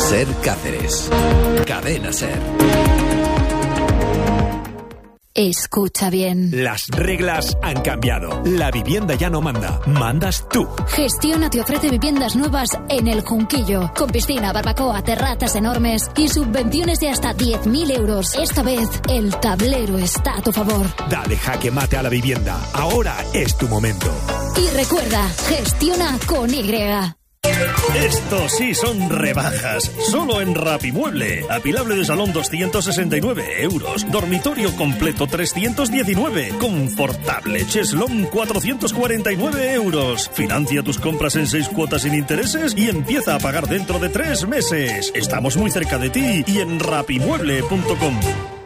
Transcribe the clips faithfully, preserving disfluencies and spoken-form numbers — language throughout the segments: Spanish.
Ser Cáceres. Cadena Ser. Escucha bien. Las reglas han cambiado. La vivienda ya no manda. Mandas tú. Gestiona te ofrece viviendas nuevas en El Junquillo. Con piscina, barbacoa, terrazas enormes y subvenciones de hasta diez mil euros. Esta vez, el tablero está a tu favor. Dale jaque mate a la vivienda. Ahora es tu momento. Y recuerda, gestiona con Y. Estos sí son rebajas. Solo en Rapimueble. Apilable de salón doscientos sesenta y nueve euros. Dormitorio completo trescientos diecinueve. Confortable cheslón cuatrocientos cuarenta y nueve euros. Financia tus compras en seis cuotas sin intereses y empieza a pagar dentro de tres meses. Estamos muy cerca de ti y en rapimueble punto com.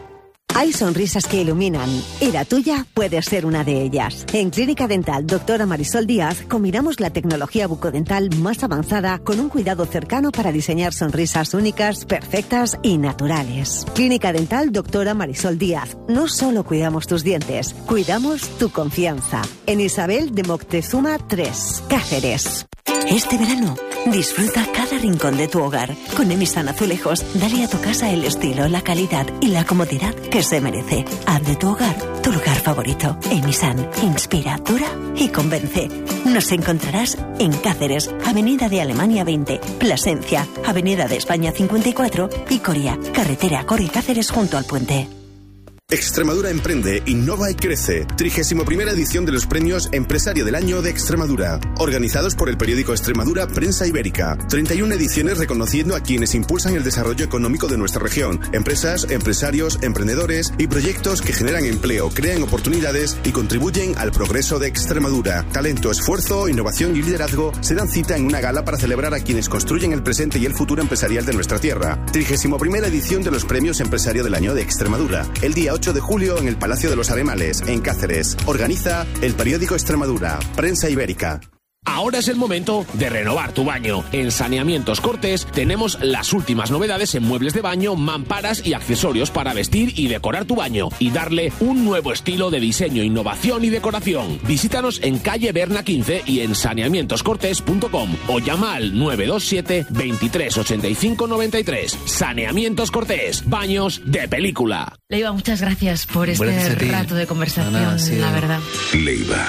Hay sonrisas que iluminan y la tuya puede ser una de ellas. En Clínica Dental Doctora Marisol Díaz combinamos la tecnología bucodental más avanzada con un cuidado cercano para diseñar sonrisas únicas, perfectas y naturales. Clínica Dental Doctora Marisol Díaz. No solo cuidamos tus dientes, cuidamos tu confianza. En Isabel de Moctezuma tres, Cáceres. Este verano, disfruta cada rincón de tu hogar. Con Emisan Azulejos, dale a tu casa el estilo, la calidad y la comodidad que se merece. Haz de tu hogar tu lugar favorito. Emisan, inspira, dura y convence. Nos encontrarás en Cáceres, Avenida de Alemania veinte, Plasencia, Avenida de España cincuenta y cuatro y Coria, carretera Cori-Cáceres junto al puente. Extremadura emprende, innova y crece. trigésima primera edición de los premios Empresario del Año de Extremadura. Organizados por el periódico Extremadura Prensa Ibérica. treinta y una ediciones reconociendo a quienes impulsan el desarrollo económico de nuestra región. Empresas, empresarios, emprendedores y proyectos que generan empleo, crean oportunidades y contribuyen al progreso de Extremadura. Talento, esfuerzo, innovación y liderazgo se dan cita en una gala para celebrar a quienes construyen el presente y el futuro empresarial de nuestra tierra. trigésima primera edición de los premios Empresario del Año de Extremadura. El día ocho de julio en el Palacio de los Aremales, en Cáceres. Organiza el periódico Extremadura, Prensa Ibérica. Ahora es el momento de renovar tu baño. En Saneamientos Cortés tenemos las últimas novedades en muebles de baño, mamparas y accesorios para vestir y decorar tu baño y darle un nuevo estilo de diseño, innovación y decoración. Visítanos en calle Berna quince y en saneamientos cortés punto com o llama al nueve dos siete, veintitrés ochenta y cinco noventa y tres. Saneamientos Cortés, baños de película. Leiva, muchas gracias por este Gracias rato de conversación, Ana, sí. la verdad. Leiva,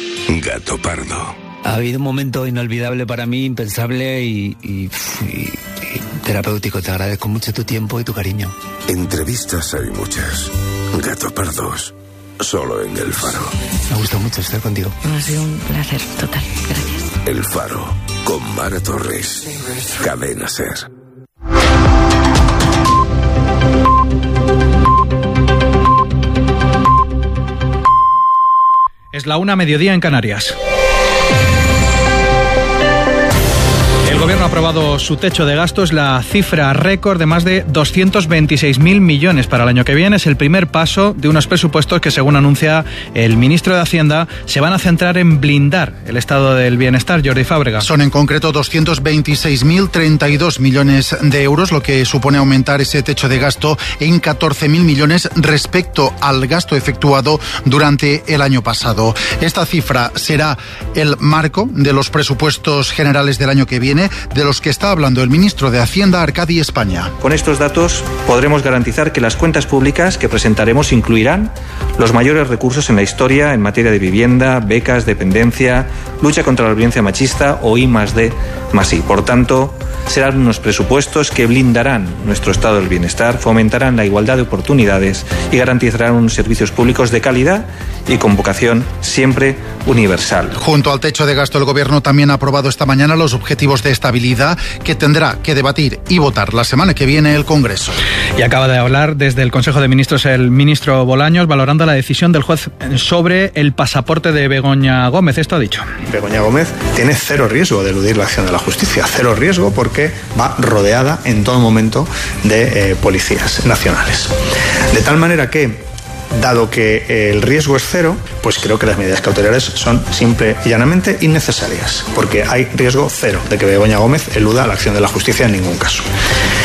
gato pardo. Ha habido un momento inolvidable para mí, impensable y, y, y, y terapéutico. Te agradezco mucho tu tiempo y tu cariño. Entrevistas hay muchas. Gato pardos, solo en El Faro. Me gusta mucho estar contigo. Ha sido un placer total. Gracias. El Faro, con Mara Torres. Cadena Ser. Es la una, mediodía en Canarias. El Gobierno ha aprobado su techo de gastos, la cifra récord de más de doscientos veintiséis mil millones para el año que viene. Es el primer paso de unos presupuestos que, según anuncia el ministro de Hacienda, se van a centrar en blindar el estado del bienestar. Jordi Fábrega. Son en concreto doscientos veintiséis mil treinta y dos millones de euros, lo que supone aumentar ese techo de gasto en catorce mil millones respecto al gasto efectuado durante el año pasado. Esta cifra será el marco de los presupuestos generales del año que viene, de los que está hablando el ministro de Hacienda, Arcadi España. Con estos datos podremos garantizar que las cuentas públicas que presentaremos incluirán los mayores recursos en la historia en materia de vivienda, becas, dependencia, lucha contra la violencia machista o I más D más I. Por tanto, serán unos presupuestos que blindarán nuestro estado del bienestar, fomentarán la igualdad de oportunidades y garantizarán unos servicios públicos de calidad y con vocación siempre universal. Junto al techo de gasto, el Gobierno también ha aprobado esta mañana los objetivos de estabilidad que tendrá que debatir y votar la semana que viene el Congreso. Y acaba de hablar desde el Consejo de Ministros el ministro Bolaños, valorando la decisión del juez sobre el pasaporte de Begoña Gómez. Esto ha dicho. Begoña Gómez tiene cero riesgo de eludir la acción de la justicia, cero riesgo porque va rodeada en todo momento de eh, policías nacionales. De tal manera que, dado que el riesgo es cero, pues creo que las medidas cautelares son simple y llanamente innecesarias, porque hay riesgo cero de que Begoña Gómez eluda la acción de la justicia en ningún caso.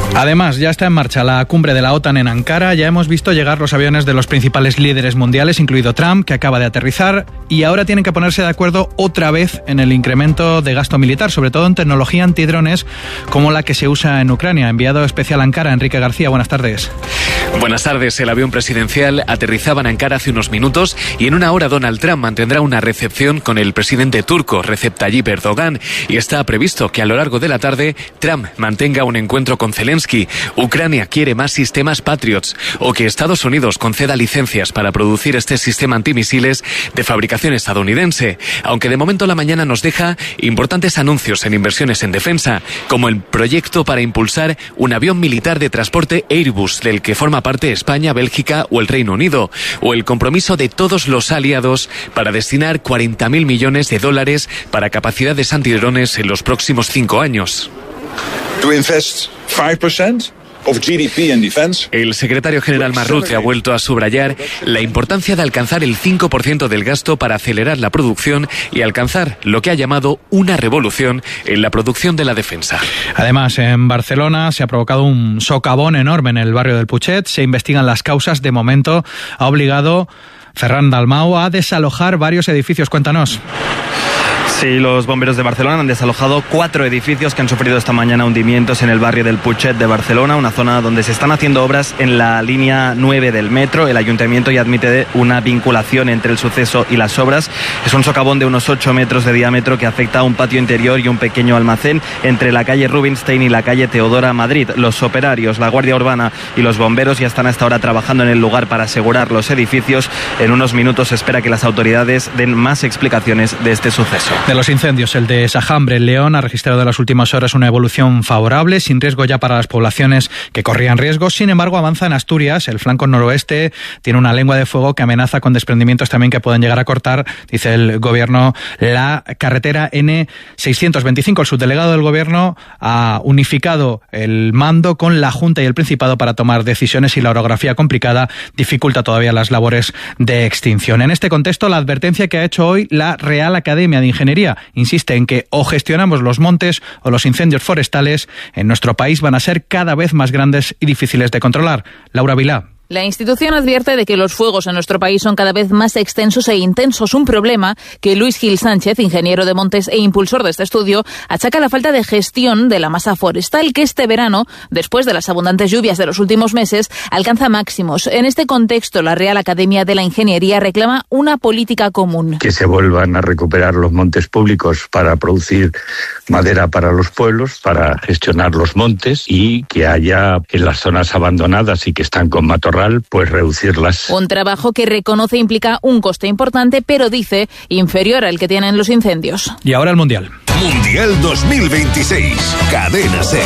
Además, ya está en marcha la cumbre de la OTAN en Ankara. Ya hemos visto llegar los aviones de los principales líderes mundiales, incluido Trump, que acaba de aterrizar, y ahora tienen que ponerse de acuerdo otra vez en el incremento de gasto militar, sobre todo en tecnología antidrones como la que se usa en Ucrania. Enviado especial a Ankara, Enrique García, buenas tardes. Buenas tardes. El avión presidencial aterrizaba en Ankara hace unos minutos y en una hora Donald Trump mantendrá una recepción con el presidente turco Recep Tayyip Erdogan, y está previsto que a lo largo de la tarde Trump mantenga un encuentro con Zelensky. Ucrania quiere más sistemas Patriots, o que Estados Unidos conceda licencias para producir este sistema antimisiles de fabricación estadounidense, aunque de momento la mañana nos deja importantes anuncios en inversiones en defensa, como el proyecto para impulsar un avión militar de transporte Airbus, del que forma parte España, Bélgica o el Reino Unido, o el compromiso de todos los aliados para destinar cuarenta mil millones de dólares para capacidades antidrones en los próximos cinco años. To invest five percent of G D P in defense. El secretario general Marrute ha vuelto a subrayar la importancia de alcanzar el cinco por ciento del gasto para acelerar la producción y alcanzar lo que ha llamado una revolución en la producción de la defensa. Además, en Barcelona se ha provocado un socavón enorme en el barrio del Putxet. Se investigan las causas. De momento ha obligado Ferran Dalmau a desalojar varios edificios. Cuéntanos. Sí, los bomberos de Barcelona han desalojado cuatro edificios que han sufrido esta mañana hundimientos en el barrio del Putxet de Barcelona, una zona donde se están haciendo obras en la línea nueve del metro. El ayuntamiento ya admite una vinculación entre el suceso y las obras. Es un socavón de unos ocho metros de diámetro que afecta a un patio interior y un pequeño almacén entre la calle Rubinstein y la calle Teodora Madrid. Los operarios, la Guardia Urbana y los bomberos ya están hasta ahora trabajando en el lugar para asegurar los edificios. En unos minutos se espera que las autoridades den más explicaciones de este suceso. De los incendios, el de Sajambre, en León, ha registrado en las últimas horas una evolución favorable, sin riesgo ya para las poblaciones que corrían riesgo. Sin embargo, avanza en Asturias. El flanco noroeste tiene una lengua de fuego que amenaza con desprendimientos también que pueden llegar a cortar, dice el gobierno, la carretera N seiscientos veinticinco. El subdelegado del gobierno ha unificado el mando con la Junta y el Principado para tomar decisiones, y la orografía complicada dificulta todavía las labores de extinción. En este contexto, la advertencia que ha hecho hoy la Real Academia de Ingeniería insiste en que o gestionamos los montes o los incendios forestales en nuestro país van a ser cada vez más grandes y difíciles de controlar. Laura Vilá. La institución advierte de que los fuegos en nuestro país son cada vez más extensos e intensos, un problema que Luis Gil Sánchez, ingeniero de montes e impulsor de este estudio, achaca a la falta de gestión de la masa forestal, que este verano, después de las abundantes lluvias de los últimos meses, alcanza máximos. En este contexto, la Real Academia de la Ingeniería reclama una política común. Que se vuelvan a recuperar los montes públicos para producir madera para los pueblos, para gestionar los montes, y que haya en las zonas abandonadas y que están con matorral, pues reducirlas. Un trabajo que reconoce implica un coste importante, pero dice inferior al que tienen los incendios. Y ahora el Mundial. Mundial dos mil veintiséis. Cadena SER.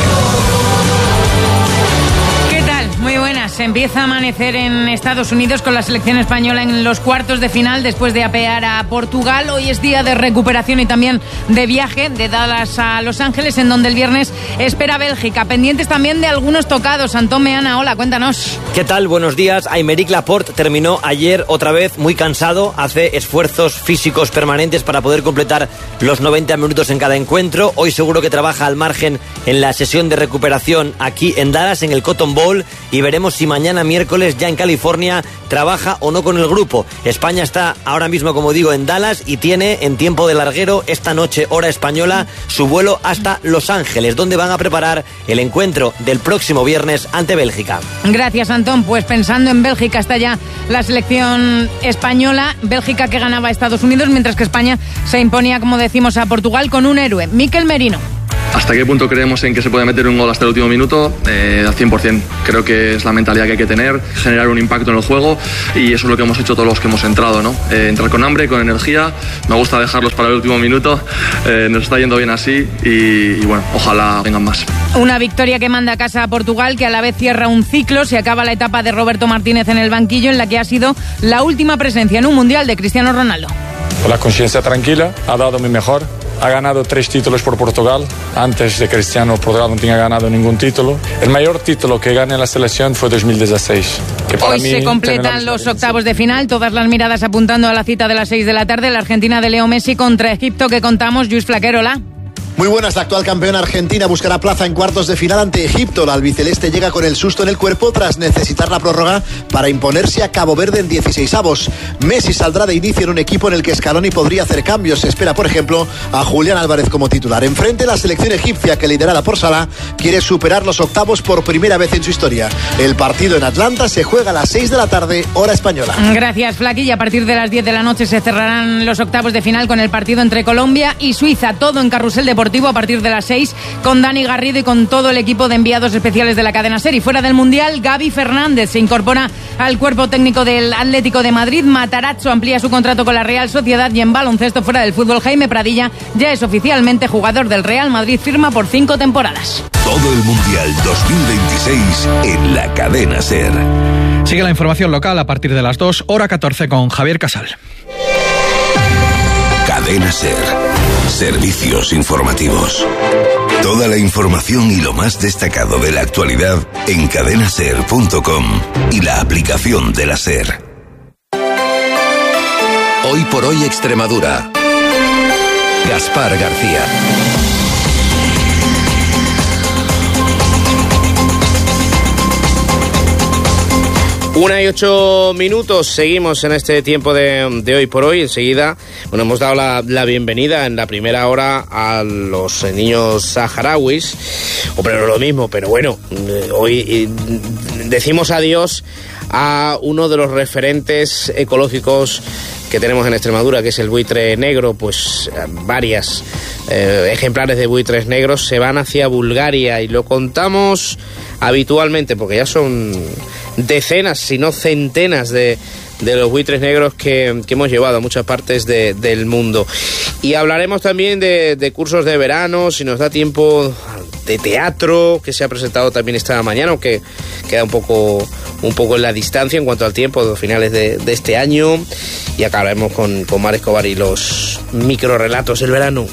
Muy buenas. Empieza a amanecer en Estados Unidos con la selección española en los cuartos de final después de apear a Portugal. Hoy es día de recuperación y también de viaje de Dallas a Los Ángeles, en donde el viernes espera Bélgica. Pendientes también de algunos tocados. Antón Meana, hola, cuéntanos. ¿Qué tal? Buenos días. Aymeric Laporte terminó ayer otra vez muy cansado. Hace esfuerzos físicos permanentes para poder completar los noventa minutos en cada encuentro. Hoy seguro que trabaja al margen en la sesión de recuperación aquí en Dallas, en el Cotton Bowl, y veremos si mañana miércoles ya en California trabaja o no con el grupo. España está ahora mismo, como digo, en Dallas y tiene en tiempo de larguero esta noche, hora española, su vuelo hasta Los Ángeles, donde van a preparar el encuentro del próximo viernes ante Bélgica. Gracias, Antón. Pues pensando en Bélgica está ya la selección española. Bélgica que ganaba a Estados Unidos, mientras que España se imponía, como decimos, a Portugal con un héroe, Mikel Merino. ¿Hasta qué punto creemos en que se puede meter un gol hasta el último minuto? Eh, al cien por ciento. Creo que es la mentalidad que hay que tener, generar un impacto en el juego, y eso es lo que hemos hecho todos los que hemos entrado, ¿no? Eh, entrar con hambre, con energía. Me gusta dejarlos para el último minuto. Eh, nos está yendo bien así y, y bueno, ojalá vengan más. Una victoria que manda a casa a Portugal, que a la vez cierra un ciclo. Se acaba la etapa de Roberto Martínez en el banquillo, en la que ha sido la última presencia en un Mundial de Cristiano Ronaldo. Con la conciencia tranquila, ha dado mi mejor. Ha ganado tres títulos por Portugal. Antes de Cristiano, Portugal no tenía ganado ningún título. El mayor título que gané en la selección fue dos mil dieciséis. Que para Hoy mí se completan los octavos de final. Todas las miradas apuntando a la cita de las seis de la tarde. La Argentina de Leo Messi contra Egipto, que contamos. Lluís Flaquer, hola. Muy buenas, la actual campeona argentina buscará plaza en cuartos de final ante Egipto. La albiceleste llega con el susto en el cuerpo tras necesitar la prórroga para imponerse a Cabo Verde en dieciseisavos. Messi saldrá de inicio en un equipo en el que Scaloni podría hacer cambios. Se espera, por ejemplo, a Julián Álvarez como titular. Enfrente, la selección egipcia, que liderada por Salah, quiere superar los octavos por primera vez en su historia. El partido en Atlanta se juega a las seis de la tarde, hora española. Gracias, Flaquilla. A partir de las diez de la noche se cerrarán los octavos de final con el partido entre Colombia y Suiza. Todo en Carrusel Deportivo a partir de las seis con Dani Garrido y con todo el equipo de enviados especiales de la cadena SER. Y fuera del Mundial, Gaby Fernández se incorpora al cuerpo técnico del Atlético de Madrid. Matarazzo amplía su contrato con la Real Sociedad y en baloncesto fuera del fútbol, Jaime Pradilla ya es oficialmente jugador del Real Madrid, firma por cinco temporadas. Todo el Mundial dos mil veintiséis en la cadena SER. Sigue la información local a partir de las dos, hora catorce con Javier Casal. Cadena SER. Servicios informativos. Toda la información y lo más destacado de la actualidad en cadena ser punto com y la aplicación de la SER. Hoy por hoy Extremadura. Gaspar García. Una y ocho minutos, seguimos en este tiempo de, de hoy por hoy. Enseguida, bueno, hemos dado la, la bienvenida en la primera hora a los niños saharauis, o pero no lo mismo, pero bueno, eh, hoy eh, decimos adiós a uno de los referentes ecológicos que tenemos en Extremadura, que es el buitre negro. Pues varias eh, ejemplares de buitres negros se van hacia Bulgaria y lo contamos habitualmente porque ya son decenas, si no centenas de, de los buitres negros que, que hemos llevado a muchas partes de, del mundo. Y hablaremos también de, de cursos de verano, si nos da tiempo, de teatro, que se ha presentado también esta mañana, aunque queda un poco, un poco en la distancia en cuanto al tiempo, de finales de, de este año. Y acabaremos con, con Mar Escobar y los microrelatos del verano.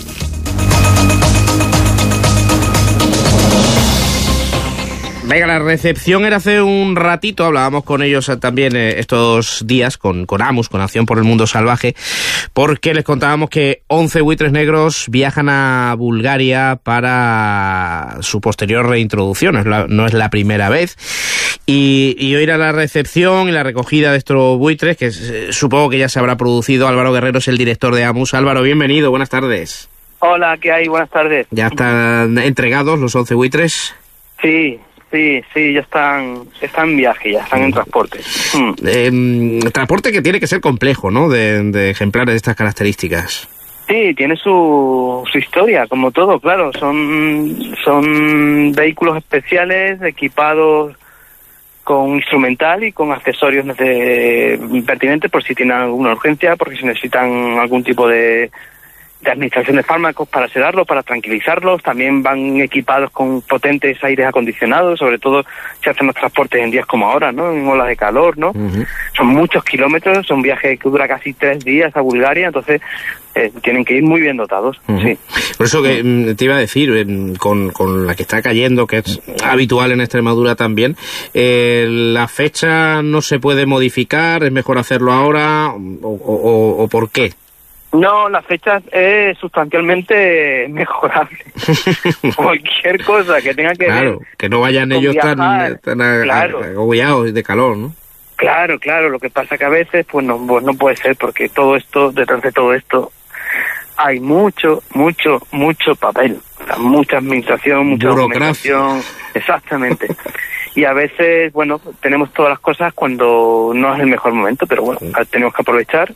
Venga, la recepción era hace un ratito, hablábamos con ellos también eh, estos días, con, con AMUS, con Acción por el Mundo Salvaje, porque les contábamos que once buitres negros viajan a Bulgaria para su posterior reintroducción, no es la, no es la primera vez, y, y hoy era la recepción y la recogida de estos buitres, que eh, supongo que ya se habrá producido. Álvaro Guerrero es el director de AMUS. Álvaro, bienvenido, buenas tardes. Hola, ¿qué hay? Buenas tardes. ¿Ya están entregados los once buitres? Sí. Sí, sí, ya están, están en viaje, ya están en transporte. Hmm. Eh, transporte que tiene que ser complejo, ¿no? De, de ejemplares de estas características. Sí, tiene su, su historia, como todo, claro. Son, son vehículos especiales equipados con instrumental y con accesorios de, pertinentes por si tienen alguna urgencia, porque si necesitan algún tipo de... de administración de fármacos para sedarlos, para tranquilizarlos. También van equipados con potentes aires acondicionados, sobre todo si hacen los transportes en días como ahora, ¿no? En olas de calor, ¿no? Uh-huh. Son muchos kilómetros, son viajes que dura casi tres días a Bulgaria, entonces eh, tienen que ir muy bien dotados, uh-huh. Sí. Por eso que uh-huh. te iba a decir, eh, con, con la que está cayendo, que es habitual en Extremadura también, eh, la fecha no se puede modificar, es mejor hacerlo ahora, o, o, o ¿por qué? No, la fecha es sustancialmente mejorable. Cualquier cosa que tenga que claro, ver... que no vayan ellos viajar, tan, tan claro. agobiados de calor, ¿no? Claro, claro, lo que pasa que a veces pues no, pues no puede ser, porque todo esto, detrás de todo esto, hay mucho, mucho, mucho papel. O sea, mucha administración, mucha documentación. Exactamente. Y a veces, bueno, tenemos todas las cosas cuando no es el mejor momento, pero bueno, tenemos que aprovechar.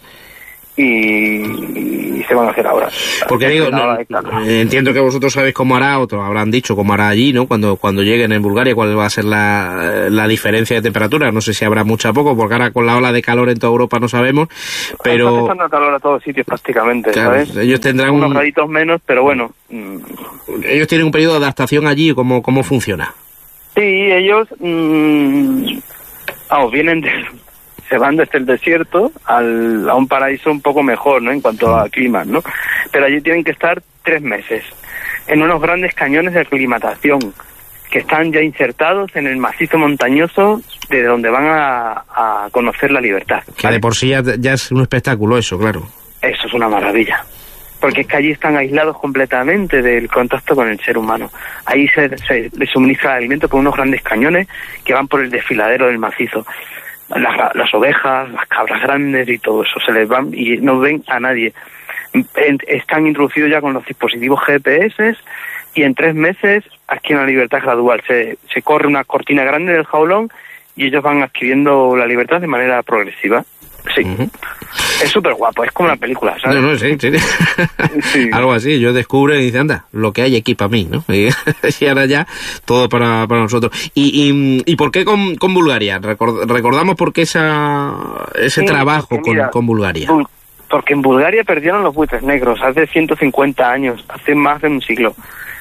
Y, y se van a hacer ahora. Porque digo, no, entiendo que vosotros sabéis cómo hará, otros habrán dicho cómo hará allí, ¿no? Cuando cuando lleguen en Bulgaria, cuál va a ser la, la diferencia de temperatura. No sé si habrá mucha o poco, porque ahora con la ola de calor en toda Europa no sabemos, pero... Está empezando a calor a todos sitios prácticamente, claro, ¿sabes? Ellos tendrán unos un... graditos menos, pero bueno. Ellos tienen un periodo de adaptación allí, ¿cómo, cómo funciona? Sí, ellos... Mmm, vamos, vienen de... se van desde el desierto al, a un paraíso un poco mejor, ¿no? En cuanto a clima, ¿no? Pero allí tienen que estar tres meses en unos grandes cañones de aclimatación que están ya insertados en el macizo montañoso de donde van a, a conocer la libertad. Que ¿vale? De por sí ya, ya es un espectáculo eso, claro. Eso es una maravilla. porque es que allí están aislados completamente del contacto con el ser humano. Ahí se, se les suministra el alimento por unos grandes cañones que van por el desfiladero del macizo. Las, las ovejas, las cabras grandes y todo eso, se les van y no ven a nadie. Están introducidos ya con los dispositivos G P S y en tres meses adquieren la libertad gradual. Se, se corre una cortina grande del jaulón y ellos van adquiriendo la libertad de manera progresiva. Sí, uh-huh. Es súper guapo, es como una película, ¿sabes? No, no, sí, sí. Sí. Algo así, yo descubro y dice, anda, lo que hay aquí para mí, ¿no? Y, y ahora ya todo para, para nosotros. ¿Y, y, y por qué con, con Bulgaria? Record, recordamos por qué esa, ese sí, trabajo mira, con, con Bulgaria. Bul- porque en Bulgaria perdieron los buitres negros hace ciento cincuenta años, hace más de un siglo,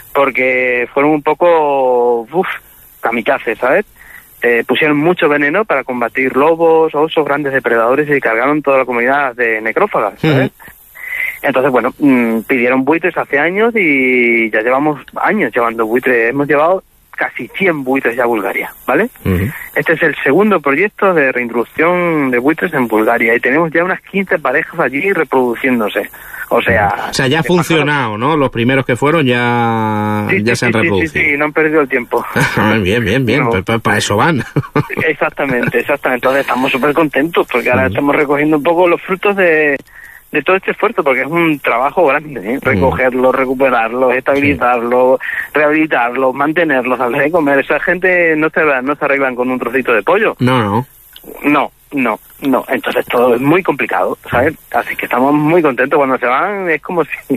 porque fueron un poco, uff, kamikazes, ¿sabes? Eh, pusieron mucho veneno para combatir lobos, osos, grandes depredadores y cargaron toda la comunidad de necrófagas, ¿sabes? Uh-huh. Entonces, bueno, mmm, pidieron buitres hace años y ya llevamos años llevando buitres. Hemos llevado casi cien buitres ya a Bulgaria, ¿vale? Uh-huh. Este es el segundo proyecto de reintroducción de buitres en Bulgaria y tenemos ya unas quince parejas allí reproduciéndose. O sea, o sea, ya ha funcionado, ¿no? Los primeros que fueron ya, sí, ya sí, se han sí, reproducido. Sí, sí, sí, no han perdido el tiempo. Bien, bien, bien, no. pues, pues para eso van. Exactamente, exactamente. Entonces estamos súper contentos porque ahora estamos recogiendo un poco los frutos de, de todo este esfuerzo, porque es un trabajo grande, ¿eh? Recogerlos, recuperarlos, estabilizarlos, rehabilitarlos, mantenerlos, darles de comer. Esa gente no se, no se arreglan con un trocito de pollo. No, no. No, no, no. Entonces todo es muy complicado, ¿sabes? Así que estamos muy contentos. Cuando se van es como si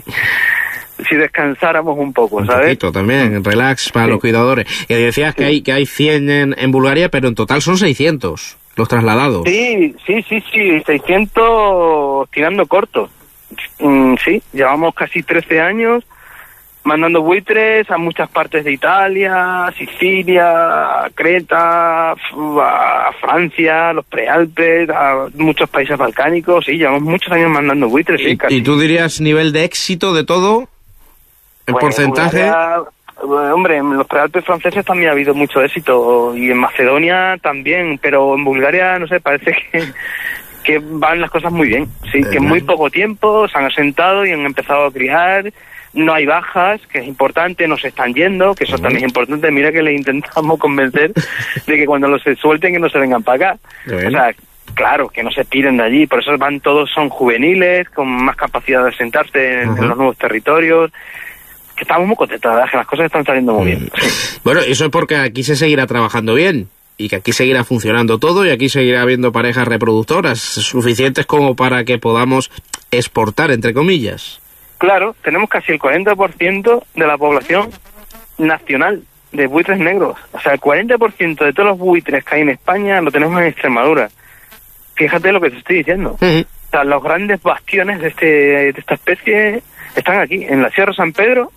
si descansáramos un poco, ¿sabes? Un poquito también, relax para sí. los cuidadores. Y decías sí. que hay que hay cien en, en Bulgaria, pero en total son seiscientos los trasladados. Sí, sí, sí, sí, seiscientos tirando corto. Mm, sí, llevamos casi trece años mandando buitres a muchas partes de Italia, Sicilia, Creta, a Francia, los Prealpes, a muchos países balcánicos. Sí, llevamos muchos años mandando buitres. ¿Y, sí, casi. ¿Y tú dirías nivel de éxito de todo? ¿En pues, porcentaje? Bulgaria, hombre, en los Prealpes franceses también ha habido mucho éxito y en Macedonia también, pero en Bulgaria, no sé, parece que... que van las cosas muy bien. Sí, eh, que en muy poco tiempo se han asentado y han empezado a criar. No hay bajas, que es importante, no se están yendo, que eso uh-huh. también es importante. Mira que le intentamos convencer de que cuando los se suelten que no se vengan para acá. Uh-huh. O sea, claro, que no se tiren de allí. Por eso van todos, son juveniles, con más capacidad de asentarse en, uh-huh. en los nuevos territorios. Que estamos muy contentos, la verdad, que las cosas están saliendo muy uh-huh. bien. Sí. Bueno, eso es porque aquí se seguirá trabajando bien. Y que aquí seguirá funcionando todo y aquí seguirá habiendo parejas reproductoras suficientes como para que podamos exportar, entre comillas. Claro, tenemos casi el cuarenta por ciento de la población nacional de buitres negros. O sea, el cuarenta por ciento de todos los buitres que hay en España lo tenemos en Extremadura. Fíjate lo que te estoy diciendo. Uh-huh. O sea, los grandes bastiones de, este, de esta especie están aquí, en la Sierra San Pedro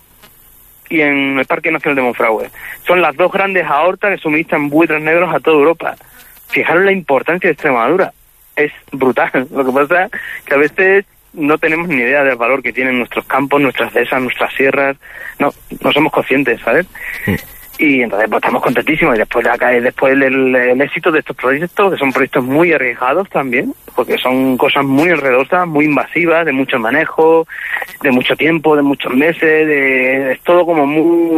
y en el Parque Nacional de Monfragüe. Son las dos grandes aortas que suministran buitres negros a toda Europa. Fijaros la importancia de Extremadura. Es brutal. Lo que pasa es que a veces no tenemos ni idea del valor que tienen nuestros campos, nuestras dehesas, nuestras sierras. No, no somos conscientes, ¿sabes? Sí. Y entonces pues estamos contentísimos. Y después de acá, después del el éxito de estos proyectos, que son proyectos muy arriesgados también, porque son cosas muy enredosas, muy invasivas, de mucho manejo, de mucho tiempo, de muchos meses, de, es todo como muy,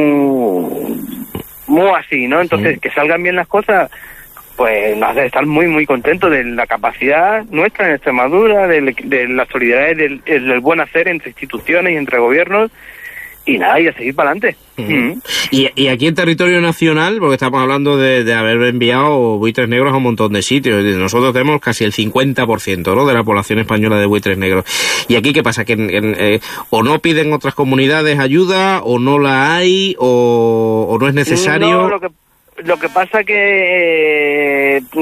muy, muy así, ¿no? Entonces, sí. que salgan bien las cosas, pues nos hace estar muy, muy contentos de la capacidad nuestra en Extremadura, de, de la solidaridad, del, del buen hacer entre instituciones y entre gobiernos. Y nada, y a seguir para adelante. Uh-huh. Uh-huh. Y, y aquí en territorio nacional, porque estamos hablando de, de haber enviado buitres negros a un montón de sitios. Nosotros tenemos casi el cincuenta por ciento, ¿no?, de la población española de buitres negros. ¿Y aquí qué pasa? ¿Que en, en, eh, o no piden otras comunidades ayuda, o no la hay, o, o no es necesario? No, lo que, lo que pasa que... Eh,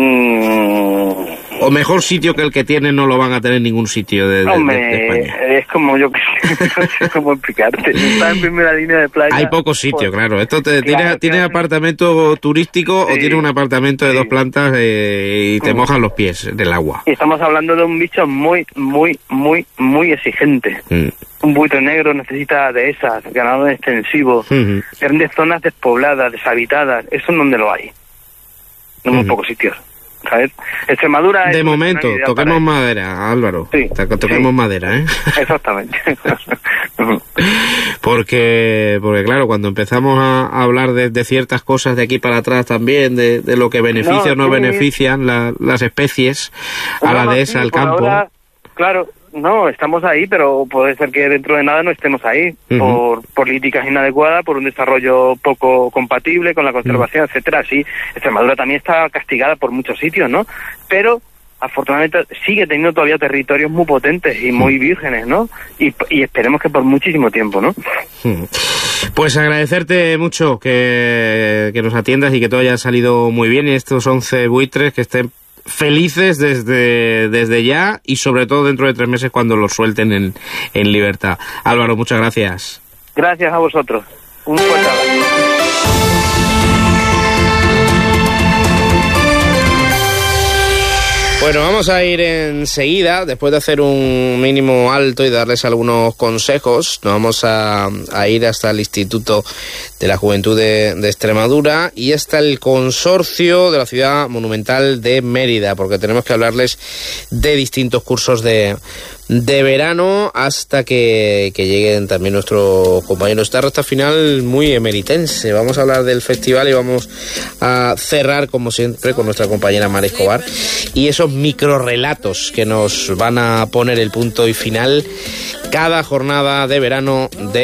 mm, o mejor sitio que el que tienen no lo van a tener en ningún sitio de, de, Hombre, de, de España. Es como yo que no sé cómo explicarte. Está en primera línea de playa. Hay pocos sitios, pues, claro. Esto te, claro, ¿Tienes, ¿tienes claro. apartamento turístico sí, o tienes un apartamento de sí. dos plantas eh, y te mm. mojan los pies del agua? Y estamos hablando de un bicho muy, muy, muy, muy exigente. Mm. Un buitre negro necesita dehesas, ganado extensivo, uh-huh. grandes zonas despobladas, deshabitadas. Eso es donde lo hay. En uh-huh. muy pocos sitios. ¿sabes? Extremadura... De es momento, toquemos madera, Álvaro. Sí, toquemos sí. madera, ¿eh? Exactamente. porque, porque claro, cuando empezamos a hablar de, de ciertas cosas de aquí para atrás también, de, de lo que beneficia o no, no sí. benefician la, las especies a la dehesa, sí, al campo... Ahora, claro... No, estamos ahí, pero puede ser que dentro de nada no estemos ahí, uh-huh. por políticas inadecuadas, por un desarrollo poco compatible con la conservación, uh-huh. etcétera. Sí, Extremadura también está castigada por muchos sitios, ¿no? Pero afortunadamente sigue teniendo todavía territorios muy potentes y muy vírgenes, ¿no? Y, y esperemos que por muchísimo tiempo, ¿no? Uh-huh. Pues agradecerte mucho que, que nos atiendas y que todo haya salido muy bien y estos once buitres que estén felices desde, desde ya y sobre todo dentro de tres meses cuando los suelten en, en libertad. Álvaro, muchas gracias. Gracias a vosotros. Un fuerte abrazo. Bueno, vamos a ir enseguida, después de hacer un mínimo alto y darles algunos consejos, nos vamos a, a ir hasta el Instituto de la Juventud de, de Extremadura y hasta el Consorcio de la Ciudad Monumental de Mérida, porque tenemos que hablarles de distintos cursos de, de verano hasta que, que lleguen también nuestros compañeros. Esta recta final muy emeritense. Vamos a hablar del festival y vamos a cerrar, como siempre, con nuestra compañera Mar Escobar y esos microrelatos que nos van a poner el punto y final cada jornada de verano de